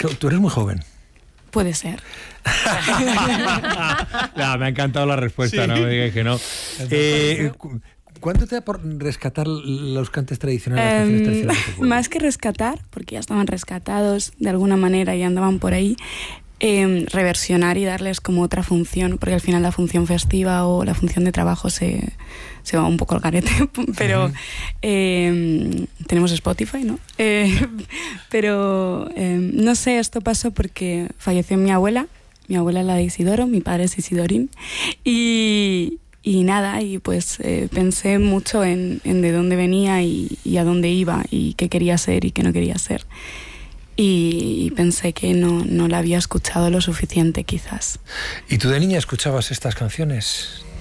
Tú eres muy joven. Puede ser. No, me ha encantado la respuesta, sí. No me digas que no. ¿Cuánto te da por rescatar los cantes tradicionales, las canciones tradicionales de tu pueblo? Más que rescatar, porque ya estaban rescatados de alguna manera y andaban por ahí, reversionar y darles como otra función, porque al final la función festiva o la función de trabajo se va un poco al garete, pero tenemos Spotify, ¿no? Pero no sé, esto pasó porque falleció mi abuela es la de Isidoro, mi padre es Isidorín, y nada, y pues pensé mucho en de dónde venía y a dónde iba y qué quería ser y qué no quería ser. Y pensé que no la había escuchado lo suficiente, quizás. ¿Y tú de niña escuchabas estas canciones?